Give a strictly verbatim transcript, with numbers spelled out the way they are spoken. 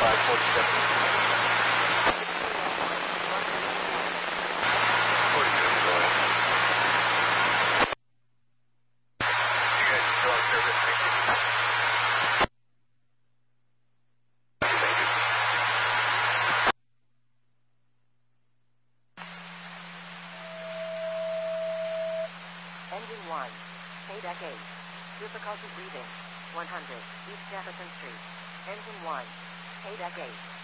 five forty-seven. forty-seven, go ahead. You guys are still on service, thank you. Engine one, K deck eight. Difficulty breathing, one hundred, East Jefferson Street. Engine one, K deck eight.